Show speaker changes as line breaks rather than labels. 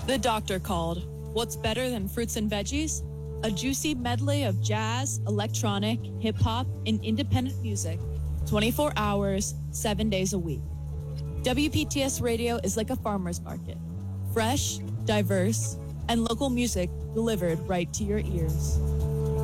The doctor called. What's better than fruits and veggies? A juicy medley of jazz, electronic, hip-hop, and independent music. 24 hours, 7 days a week. WPTS Radio is like a farmer's market. Fresh, diverse, and local music delivered right to your ears.